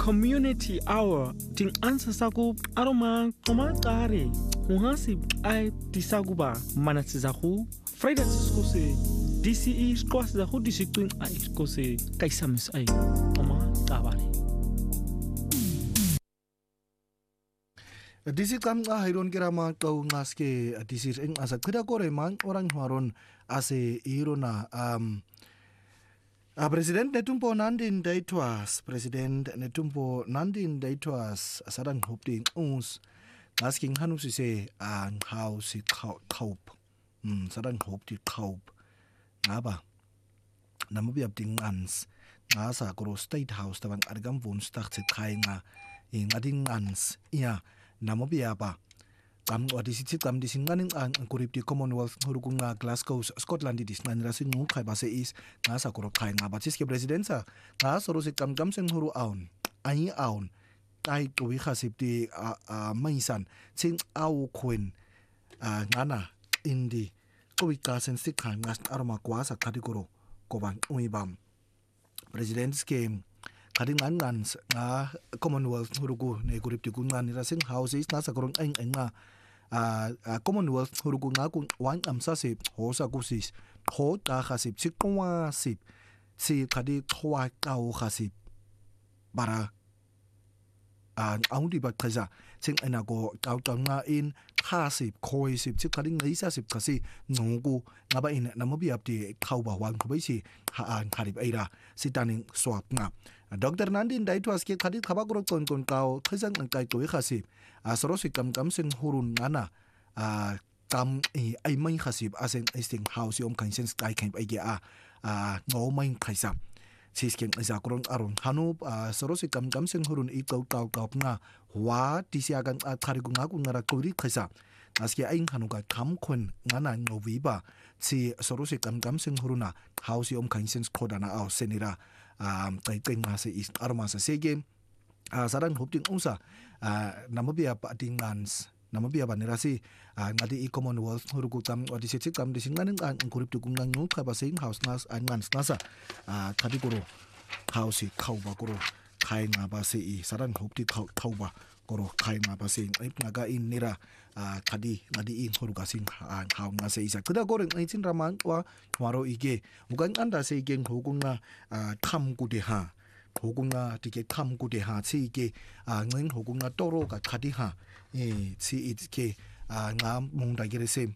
Community Hour ting ansa saku aroma komantare hungasi ai tisakuba manatsizaku Friday skose DCE skose zaku disituin ai skose kaisamis ai oma tabare Disi kam hiron kirama kau ngaske disir ing asa keda kore man orang haron ase irona President Netumbo Nandin Daitwas asadang hoping uns asking hanusi se ang house kaup sadang hop di kaup ngaba namubi abding ans ngasa koro state house tabang argam vun start se kai nga ing ading ans iya namubi aba kam odisi kam disinganin ang kurip di Commonwealth hurukung nga Glasgow Scotland di disnan rasin ngu kai base is nga sa kuro kai nga batis ke presidensa nga soro si kam seng huru aun ai aun kai tuwi khasip di maisan sing au kwen ngana indi kuwi ka sen si kai nga aroma kwasa kadigoro koban uibam president scheme kading ngan nga Commonwealth hurugu ne kurip di kungan rasin houses nga sa kurong ang nga Commonwealth hurugu nga kung wang amsa si hosa kusis ho ta khasip si kwa sip si kadi kwa kau khasip para ang di ba kaza sing enago kau nga in khasip khoi sip si kadi ngisa sip kasi nungu nga ba in namobi apti kau ba wang kubai si haan karib aira si taning swap nga Dr. Nandin Daitwas ke kadi kabaguro kon kau khazang ang kai tuwi khasip soro si kam sing hurun ngana kam ay may khasip aseng isting house yung kansen sky camp ay ngo may khaisa sisken zakron aron hanu soro si kam sing hurun ikaw nga wa tisiagan kharigu nga kun ngara kuri khaisa aski aing hanu ka kam kon ngana ngoviba si soro si kam sing huruna house yung kansen skodana aw senira tay nga sa is arma sa sige sarang hopting unsa namabia pa dingans namabia ba nirasi ngadi Commonwealth hurugu tam odisi kam disinganin ang kurip du kungang yung kabasing house nas ngans nasa kadiguro house kauba guro kai nga ba si sarang hopti kauba guro kai nga ba si ay naga in nira kadi ngadi in huruga sing haw nga sa isa kada goreng aitin raman wa waro ige mugang anda sa igen hugung na tham gudeha hugung na tike tham gudeha si ige ngeng hugung na toro ka kadiha si itke nga mungda gerese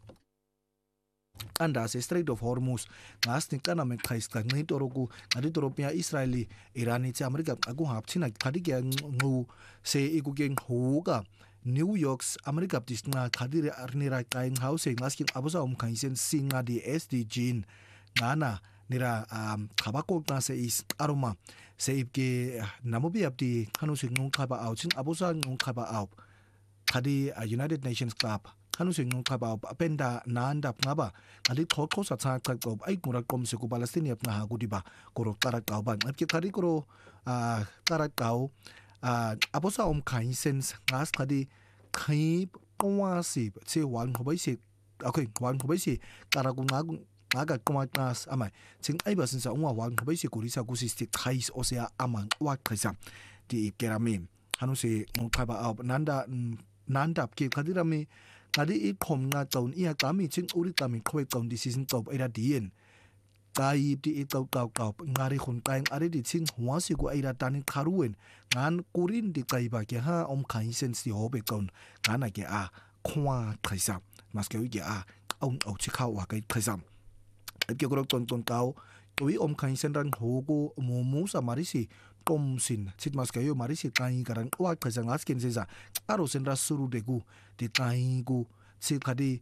anda sa Strait of Hormuz ngas ni kana me khais ka ngai toroku ngadi toropia Israeli Irani cha Amerika agu hap china khadi ge ngu se igugeng huga New York's America disna khadi arnira kaing house ngaskin abusa kaisen singa di SDG ngana nira khabako ta se is aroma se ibke namobi apti khanu sing ngung khaba out sin abusa ngung khaba out khadi United Nations Club khanu sing ngung khaba apenda nanda ngaba ali thokho sa cha ko ai kura kom se ku Palestine apna ha gudiba koro tarak ka ban apke khadi koro tarak ka abusa kaisen ngas khadi khai kwasi che wan khobai se okay wan khobai se karagu ngaga komatas amai sing ai basin sa wan khobai se kurisa kusisti khais osea amang wa khaisa di keramim hanu se ngkhaba ab nanda ke khadirami kadi I khom nga chaun ia kami ching uri kami khoi chaun decision chaw ira dien kai di ikaw ngari khun kaing ari di ching huasi ko aira tani kharuen ngan kurin di kai ba ke ha kaisen si hobe kaun ngana ke khwa khaisa maske wi ke au chikha wa kai khaisam ke gro ton kaw wi kaisen ran hogo momu sa marisi tomsin chit maske yo marisi kai karang wa khaisa ngasken sesa aro senra suru degu di kai gu si khadi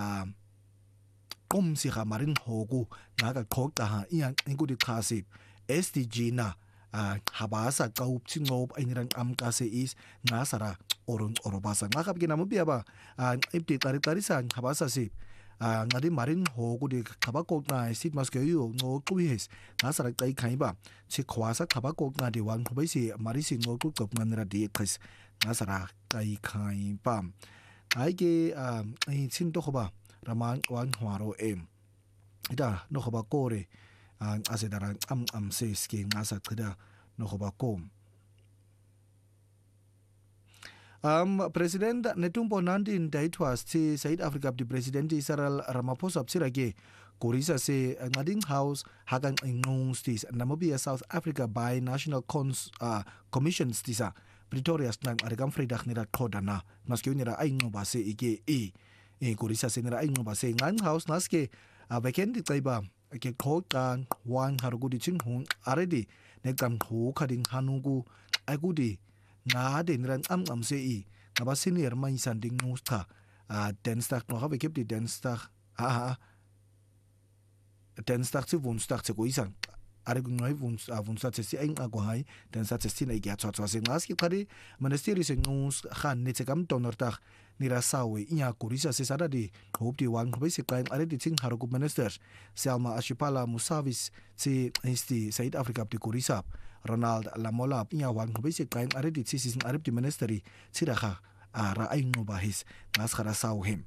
kom si marin hogu naga khokta ha iang ingudi khasip SDG na habasa kaup chingop ainirang amka se is ngasara orun orobasa ngakap kinamo biaba ipti tari sa habasa si ngadi marin hogu di kabako na sit maske yo ngo kuhes ngasara kai khaiba si khwasa kabako na di wang khobai si marisi ngo ku kop nganra di khis ngasara kai khaiba aige ai chin to khoba Raman wan hwaro ida no khoba kore asedara am se ski ngasa khida no khoba kom President netumpo nandin daitwas ti South Africa di President Cyril Ramaphosa psirage Korisa se ngading house hagang ingung stis Namibia South Africa by National Commission stisa Pretoria nang arigam fredag nira kodana maske nira aingo base ike Korisa se nira aingo base ngang house naske weekend taiba ke khokan wang harugudi chinghung already nekam ho khading hanugu agudi nga den ran am se ngaba senior man sanding nusta Dinsdag nog have ik die Dinsdag Dinsdag se woensdag se goisang are gnoi woensdag se eng agohai Dinsdag se sina igia tsotso se ngaski kadi ministeri se ngus khan ne tsekam tonortag nira sawe inya Korisa se sada di hoop di wang khobe se kain are di ting harugu minister Selma Ashipala Musavis se isti South Africa di Korisa Ronald Lamola inya wang khobe se kain are di season are di ministeri siraha ra aingo bahis ngas khara sawhem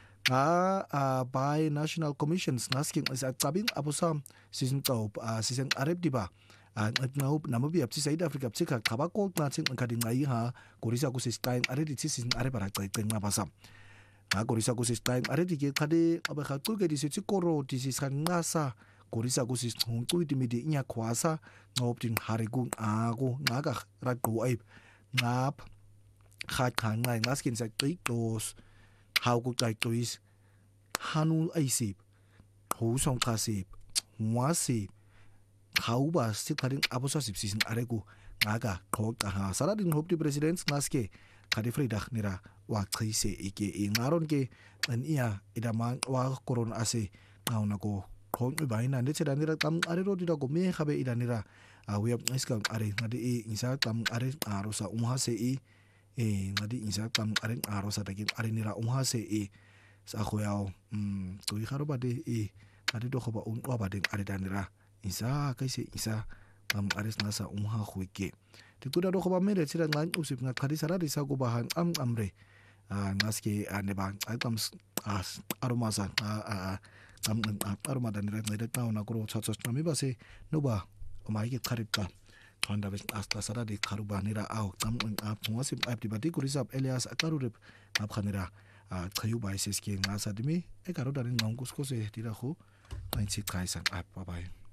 by National Commissions nasking is at tabing abusam season top season arab diba ngaup Namibia psi South Africa psika kabako nating kading ngai ha Korisa ku sistine aredi season arab ra teng ngabasam Korisa ku sistine aredi ke khade abakha kulke di sikoro di sisan ngasa Korisa ku sis hungtu di midi nya khwasa ngaup tin harigung ago ngaga ra go aib ngap khat khan ngai ngaskin sa tos how good I do is Hanu Aisip, who song Kasip, Wasi, how was still cutting Abosasip season Aregu, Naga, Koka, Saladin hope the president's Naske, Kadifridak Nira, Wakrise, Ike, in Aronke, and Ia, Idaman, Wa Coron Ase, Naunago, Kong Ubina, and Nitsa Nira, Tam Arero Didago, me have Idanira, we have Niskam Are, Nadi Inside Tam Are, Arosa Umhase, Nadi Inside Tam Are, Arosa again, Arenira Umhase, sa khoyao to i kharo bade ade do khoba wa bade are danira isa kaise isa ares nasa ha khoike te tuda do khoba mere tsira ngan usip nga khadi sara risa go bahan amre ngaske ane bang aikam aromasa aroma danira ngai da na gro chachos nami base no ba mai ke kharit ka thanda bes asta sara de kharu banira au wasip apti badi kurisap Elias akarurep ap khanira kayu bai seski ngasa dimi e karo darin ngangkus ko se tira khu 90 kaisan bye bye